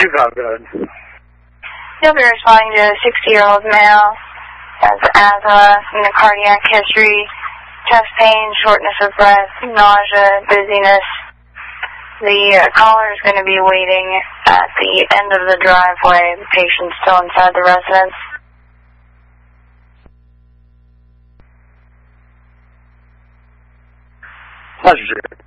2-5, go ahead. You'll be responding to a 60-year-old male, has asthma, and the cardiac history, chest pain, shortness of breath, nausea, dizziness. The caller is going to be waiting at the end of the driveway. The patient's still inside the residence. Roger.